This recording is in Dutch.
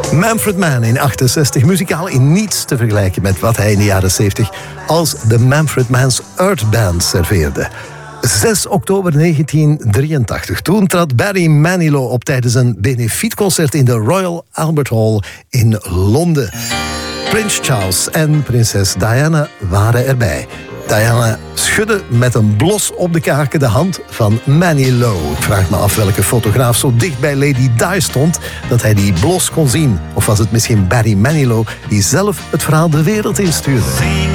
Manfred Mann in 68, muzikaal in niets te vergelijken met wat hij in de jaren 70 als de Manfred Mann's Earth Band serveerde. 6 oktober 1983. Toen trad Barry Manilow op tijdens een benefietconcert in de Royal Albert Hall in Londen. Prins Charles en prinses Diana waren erbij. Diana schudde met een blos op de kaken de hand van Manilow. Ik vraag me af welke fotograaf zo dicht bij Lady Di stond dat hij die blos kon zien. Of was het misschien Barry Manilow die zelf het verhaal de wereld instuurde?